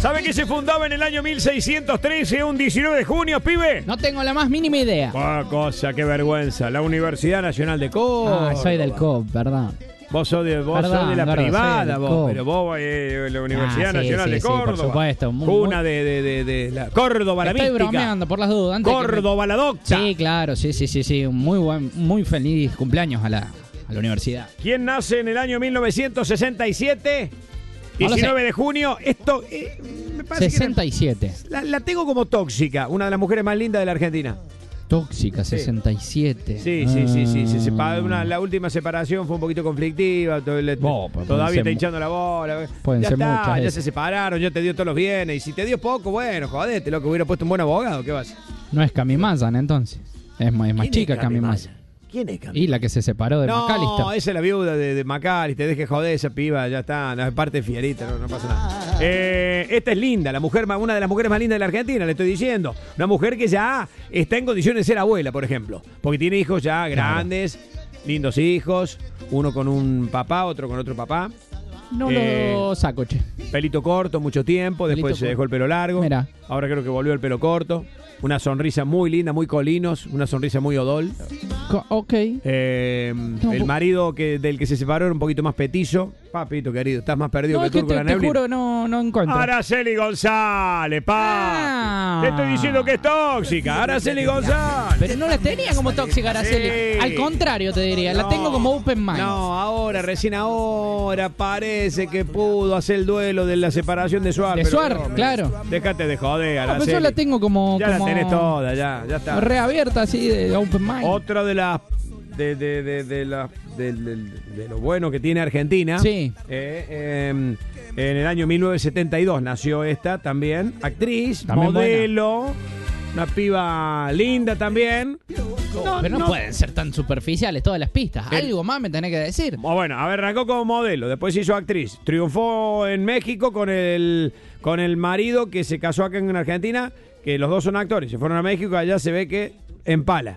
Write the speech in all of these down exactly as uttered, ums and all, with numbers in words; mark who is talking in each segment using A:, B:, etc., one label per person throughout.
A: ¿Sabe que se fundaba en el año mil seiscientos trece, un diecinueve de junio, pibe?
B: No tengo la más mínima idea.
A: ¡Qué cosa, qué vergüenza! La Universidad Nacional de Córdoba.
B: Ah, soy del C O P, ¿verdad?
A: Vos sos de, vos
B: Perdón,
A: sos de la
B: gordo,
A: privada,
B: soy del
A: vos,
B: C O P.
A: pero vos eh, la Universidad
B: Ah, sí,
A: Nacional
B: sí,
A: de
B: sí,
A: Córdoba.
B: por supuesto. Muy,
A: Cuna
B: muy...
A: de, de, de, de la Córdoba, la
B: Estoy
A: mística.
B: bromeando, por las dudas. Antes
A: Córdoba,
B: que
A: la
B: me...
A: docta.
B: Sí, claro, sí, sí, sí, sí. Un muy buen, muy feliz cumpleaños a la, a la universidad.
A: ¿Quién nace en el año mil novecientos sesenta y siete? diecinueve de junio. Esto eh, me parece
B: sesenta y siete.
A: que la, la tengo como tóxica, una de las mujeres más lindas de la Argentina.
B: Tóxica, sesenta y siete.
A: Sí, sí, sí, sí. Se separó, una, la última separación fue un poquito conflictiva. Todo el-
B: Oh, pues
A: todavía está
B: pueden ser
A: hinchando la bola.
B: pueden
A: ya
B: ser
A: está,
B: muchas
A: ya
B: esas.
A: se separaron, ya te dio todos los bienes. Y si te dio poco, bueno, jodete, loco, hubiera puesto un buen abogado. ¿Qué vas?
B: No es Cami Mazan, entonces. Es más, es más
A: ¿Quién
B: chica
A: es
B: Cami
A: Cami
B: Mazan.
A: Mazan? ¿Quién es Cami?
B: Y la que se separó de
A: No,
B: McAllister.
A: esa es la viuda de, de McAllister. Deje joder esa piba, ya está. No, es parte fierita, no, no pasa nada. Eh, esta es linda, la mujer, más- una de las mujeres más lindas de la Argentina, le estoy diciendo. Una mujer que ya está en condiciones de ser abuela, por ejemplo. Porque tiene hijos ya grandes, lindos hijos. Uno con un papá, otro con otro papá.
B: No
A: Eh,
B: lo saco, che.
A: Pelito corto, mucho tiempo.
B: Pelito
A: Después se
B: corto.
A: dejó el pelo largo.
B: Mirá.
A: Ahora creo que volvió el pelo corto. Una sonrisa muy linda, muy colinos. Una sonrisa muy odol.
B: Co- ok.
A: Eh,
B: No,
A: el
B: bu-
A: marido que, del que se separó era un poquito más petizo. Papito querido, estás más perdido
B: No,
A: que
B: es que
A: Turco
B: te,
A: la
B: te
A: Neblina.
B: juro, no, no encuentro.
A: Araceli González, pa.
B: Ah.
A: Te estoy diciendo que es tóxica. Araceli González.
B: Pero no la tenía como tóxica, Araceli.
A: Sí.
B: Al contrario, te diría. La
A: No,
B: tengo como open mind.
A: No, ahora, recién ahora parece que pudo hacer el duelo de la separación de Suar.
B: De
A: pero
B: Suar,
A: no, me-
B: claro.
A: Déjate de joder,
B: No,
A: Araceli.
B: pero yo la tengo como.
A: Ya
B: como
A: la tenés toda, ya, ya está.
B: reabierta así de open mind.
A: Otra de las de, de, de, de, la- de- de- de lo bueno que tiene Argentina.
B: Sí.
A: Eh, eh, en el año mil novecientos setenta y dos nació esta también, actriz,
B: También
A: modelo, una piba linda también. No,
B: Pero no,
A: no-
B: pueden ser tan superficiales todas las pistas.
A: El-
B: Algo más me tenés que decir.
A: Oh, Bueno, a ver, arrancó como modelo, después se hizo actriz. Triunfó en México con el, con el marido que se casó acá en Argentina, que los dos son actores. Se fueron a México, allá se ve que empala.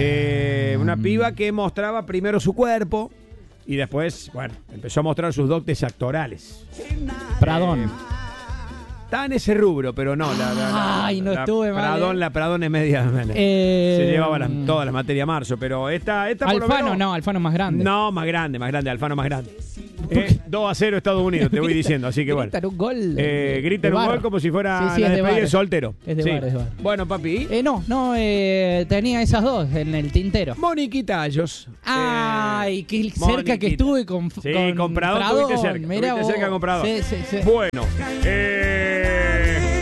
A: Eh, una piba que mostraba primero su cuerpo y después, bueno, empezó a mostrar sus dotes actorales.
B: Pradón.
A: Está en ese rubro, pero no. La, la- la-
B: Ay, no
A: la
B: estuve mal,
A: Pradón,
B: eh.
A: la Pradón es media.
B: Eh,
A: se llevaba las- todas las materias marzo, pero esta, esta por lo
B: Alfano,
A: menos-
B: no, Alfano más grande.
A: No, más grande, más grande, Alfano más grande. Eh, dos a cero Estados Unidos, te voy diciendo, así que bueno.
B: Gritan un gol.
A: Eh,
B: de-
A: gritan
B: de
A: un
B: bar.
A: gol como si fuera
B: Sí, sí,
A: la
B: es de
A: despedida
B: bar.
A: de soltero.
B: Es de
A: Sí.
B: bar, es de bar.
A: Bueno, papi.
B: Eh, no, no, eh, tenía esas dos en el tintero.
A: Moniquita Ayos.
B: Ay, qué cerca
A: Moniquita.
B: que estuve con
A: Sí, con Pradón estuviste cerca,
B: Mirá
A: estuviste
B: vos.
A: cerca con Pradón.
B: Sí, sí, sí.
A: Bueno, eh,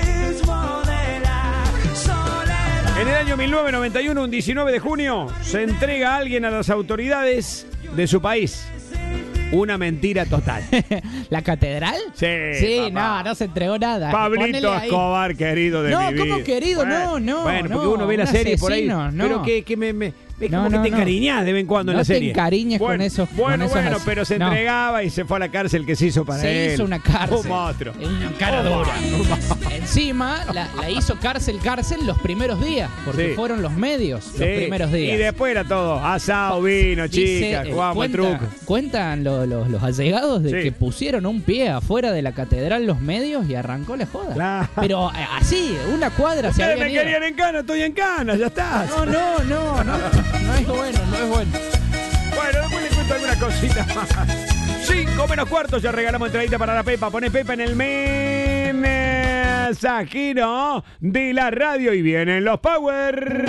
A: en el año mil novecientos noventa y uno, un diecinueve de junio, se entrega a alguien a las autoridades de su país. Una mentira total.
B: ¿La catedral?
A: Sí,
B: Sí,
A: papá.
B: no, no se entregó nada.
A: Pablito
B: Ponele ahí.
A: Escobar, querido de
B: No,
A: mi vida.
B: ¿cómo querido? No, no,
A: Bueno, porque
B: no,
A: uno ve la
B: un
A: serie por ahí.
B: asesino, no.
A: Pero que, que me, me es
B: No,
A: como
B: no,
A: que te
B: no.
A: encariñás de vez en cuando en
B: No
A: la
B: te
A: serie.
B: encariñes con
A: bueno,
B: esos-
A: Bueno,
B: con esos
A: bueno,
B: as-
A: pero se
B: no.
A: entregaba y se fue a la cárcel que se hizo para
B: Se
A: él.
B: hizo una cárcel.
A: Un monstruo.
B: Una cara
A: Un
B: dura.
A: monstruo.
B: Encima, la, la hizo cárcel, cárcel los primeros días. Porque
A: Sí.
B: fueron los medios los
A: Sí,
B: primeros días.
A: Y después era todo. Asado, vino,
B: Dice,
A: chicas,
B: eh,
A: jugamos al
B: cuenta-
A: truco.
B: Cuentan lo- lo- los allegados de
A: Sí.
B: que pusieron un pie afuera de la catedral los medios y arrancó la joda.
A: Claro.
B: Pero eh, así, una cuadra se
A: Ustedes
B: habían
A: me
B: ido.
A: querían en cana, estoy en cana, ya está.
B: No, no, no, no. No es bueno, no es bueno.
A: Bueno, después le cuento algunas cositas más. Cinco menos cuartos, ya regalamos entradita para la Pepa. Poné Pepa en el mensajero de la radio y vienen los Power.